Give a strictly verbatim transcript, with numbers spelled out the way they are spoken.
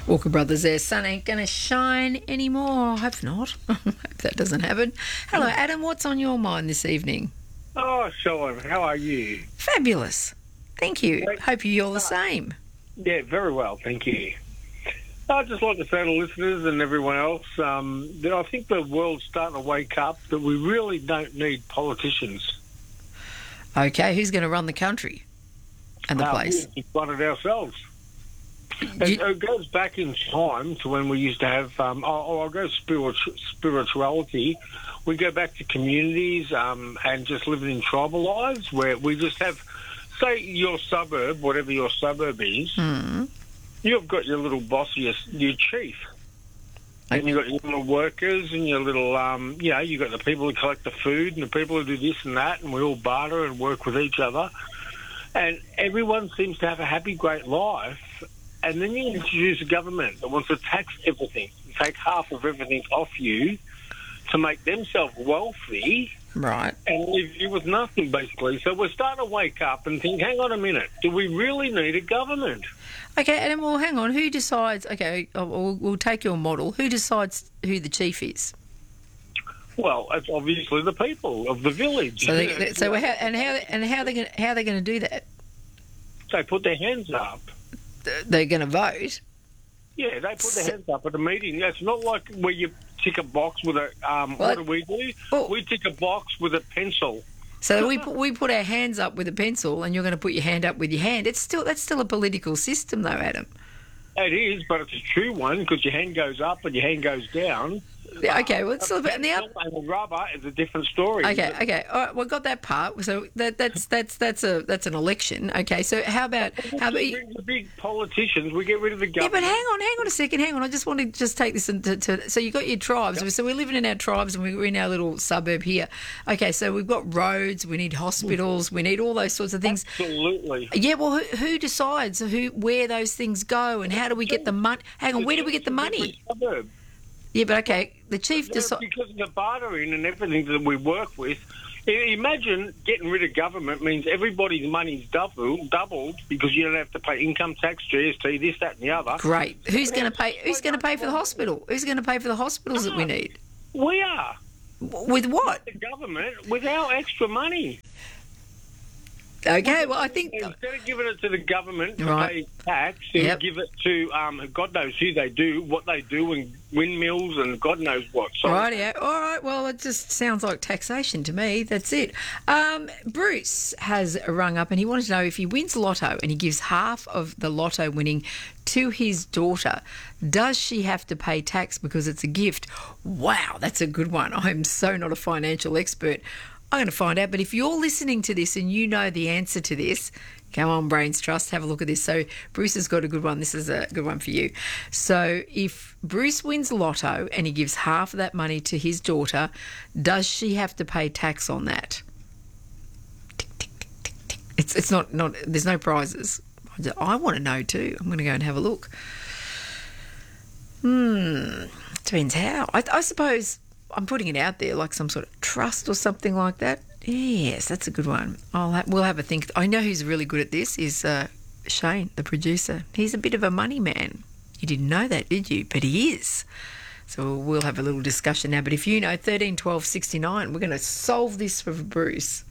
Walker Brothers there. Sun ain't going to shine anymore. I hope not. I hope that doesn't happen. Hello, Adam. What's on your mind this evening? Oh, Sean, how are you? Fabulous. Thank you. Great. Hope you're the same. Yeah, very well, thank you. I'd just like to say to listeners and everyone else um, that I think the world's starting to wake up that we really don't need politicians. Okay, who's going to run the country and the Uh, place? We've run it ourselves. You- It, it goes back in time to when we used to have, um, oh, oh, I'll go spiritu- spirituality. We go back to communities um, and just living in tribal lives where we just have, say, your suburb, whatever your suburb is, Hmm. you've got your little boss, your, your chief. And you've got your little workers and your little, um, you know, you've got the people who collect the food and the people who do this and that, and we all barter and work with each other. And everyone seems to have a happy, great life. And then you introduce a government that wants to tax everything, take half of everything off you to make themselves wealthy Right. and leave you with nothing, basically. So we're starting to wake up and think, hang on a minute, do we really need a government? Okay, Adam, well, hang on. Who decides? Okay, uh, we'll, we'll take your model. Who decides who the chief is? Well, it's obviously the people of the village. So, they, so how, and how and how they gonna, how they going to do that? They put their hands up. They're going to vote. Yeah, they put their So- hands up at a meeting. It's not like where you tick a box with a. Um, Well, what do we do? well- we tick a box with a pencil. So we put, we put our hands up with a pencil, and you're going to put your hand up with your hand. It's still that's still a political system, though, Adam. It is, but it's a true one because your hand goes up and your hand goes down. Yeah, okay, well, it's still a bit- now- And the rubber is a different story. Okay, okay, all right. Well, got that part. So that that's that's that's a that's an election. Okay, so how about how about? We get rid of the big politicians, we get rid of the Yeah, government. but hang on, hang on a second, hang on. I just want to just take this into. To, so you got your tribes. So we're living in our tribes, and we're in our little suburb here. Okay, so we've got roads, we need hospitals, we need all those sorts of things. Absolutely. Yeah, well, who, who decides who where those things go, and how do we get the money? Hang on, where do we get the money? Suburb. Yeah, but okay, the chief Yeah, decides. because of the bartering and everything that we work with. I- Imagine getting rid of government means everybody's money's doubled, doubled because you don't have to pay income tax, G S T, this, that, and the other. Great. Who's going to pay? Who's going to pay for the hospital? Who's going to pay for the hospitals that we need? We are With what? the government with our extra money. Okay, well, I think. Instead of giving it to the government to Right. pay tax, you Yep. give it to um, God knows who they do, what they do, and windmills and God knows what. So Right, yeah. All right, well, it just sounds like taxation to me. That's it. Um, Bruce has rung up and he wanted to know if he wins lotto and he gives half of the lotto winning to his daughter, does she have to pay tax because it's a gift? Wow, that's a good one. I'm so not a financial expert. I'm going to find out. But if you're listening to this and you know the answer to this, come on, Brains Trust, have a look at this. So Bruce has got a good one. This is a good one for you. So if Bruce wins lotto and he gives half of that money to his daughter, does she have to pay tax on that? Tick, tick, tick, tick, tick. It's it's not, not there's no prizes. I want to know too. I'm going to go and have a look. Hmm. Depends how. I, I suppose I'm putting it out there like some sort of trust or something like that. Yes, that's a good one. I'll have, we'll have a think. I know who's really good at this is uh, Shane, the producer. He's a bit of a money man. You didn't know that, did you? But he is. So we'll have a little discussion now. But if you know, thirteen twelve sixty-nine, we're going to solve this for Bruce.